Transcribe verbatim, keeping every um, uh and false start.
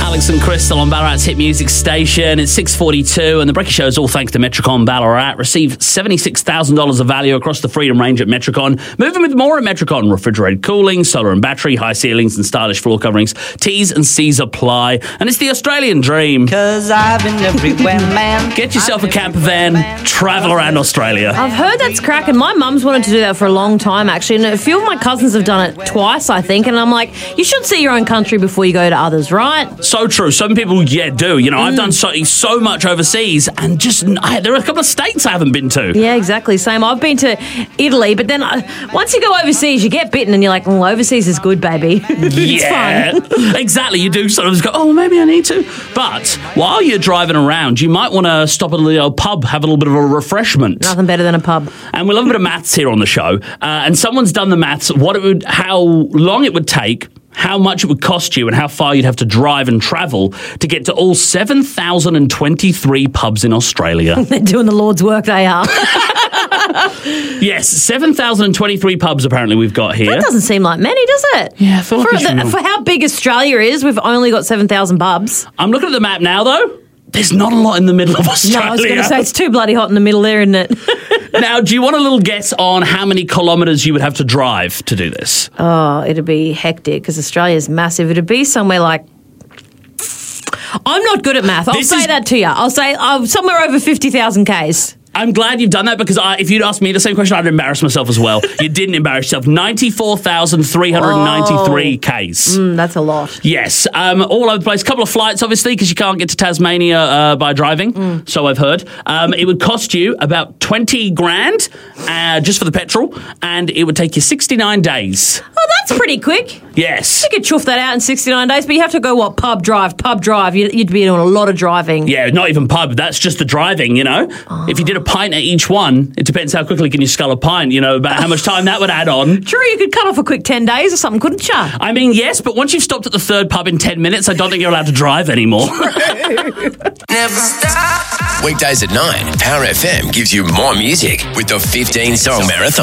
Alex and Crystal on Ballarat's hit music station. It's six forty-two, and the Breaky Show is all thanks to Metricon Ballarat. Receive seventy-six thousand dollars of value across the Freedom range at Metricon. Moving with more at Metricon. Refrigerated cooling, solar and battery, high ceilings and stylish floor coverings. T's and C's apply. And it's the Australian dream. Cause I've been everywhere, man. Get yourself a camper van, travel around Australia. I've heard that's cracking. My mum's wanted to do that for a long time, actually, and a few of my cousins have done it twice, I think, and I'm like, you should see your own country before you go to others, right? So true. Some people, yeah, do. You know, mm. I've done so, so much overseas, and just I, there are a couple of states I haven't been to. Yeah, exactly. Same. I've been to Italy, but then I, once you go overseas, you get bitten, and you're like, oh, overseas is good, baby. It's yeah, fun. Exactly. You do sort of go, oh, maybe I need to. But while you're driving around, you might want to stop at a little pub, have a little bit of a refreshment. Nothing better than a pub. And we love a bit of maths here on the show. Uh, and someone's done the maths, what it would, how long it would take, how much it would cost you, and how far you'd have to drive and travel to get to all seven thousand twenty-three pubs in Australia. They're doing the Lord's work, they are. Yes, seven thousand twenty-three pubs apparently we've got here. That doesn't seem like many, does it? Yeah, I feel like for, it's the, for how big Australia is, we've only got seven thousand pubs. I'm looking at the map now, though. There's not a lot in the middle of Australia. No, I was going to say, it's too bloody hot in the middle there, isn't it? Now, do you want a little guess on how many kilometres you would have to drive to do this? Oh, it'd be hectic because Australia's massive. It'd be somewhere like... I'm not good at math. I'll This say is- that to you. I'll say uh, somewhere over fifty thousand kays. I'm glad you've done that because I, if you'd asked me the same question, I'd embarrass myself as well. You didn't embarrass yourself. ninety-four thousand three hundred ninety-three Ks. Mm, that's a lot. Yes. Um, all over the place. A couple of flights, obviously, because you can't get to Tasmania uh, by driving, mm. so I've heard. Um, it would cost you about twenty grand uh, just for the petrol, and it would take you sixty-nine days. Oh, that's pretty quick. Yes. You could chuff that out in sixty-nine days, but you have to go, what, pub drive, pub drive. You'd, you'd be doing a lot of driving. Yeah, not even pub. That's just the driving, you know. Oh. If you did a pint at each one, it depends how quickly can you scull a pint, you know, about how much time that would add on. True, you could cut off a quick ten days or something, couldn't you? I mean, yes, but once you've stopped at the third pub in ten minutes, I don't think you're allowed to drive anymore. Never stop. Weekdays at nine, Power F M gives you more music with the fifteen song marathon.